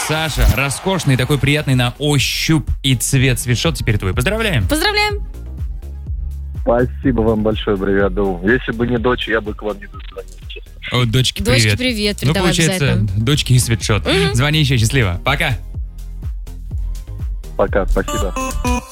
Саша, роскошный, такой приятный на ощупь и цвет свитшот теперь твой. Поздравляем. Поздравляем. Спасибо вам большое, бригада У. Если бы не дочь, я бы к вам не дозвонил, честно. О, дочке привет. Дочке привет, Ну, передавай получается, обязательно. дочки и свитшот. Звони еще, счастливо. Пока. Пока, спасибо.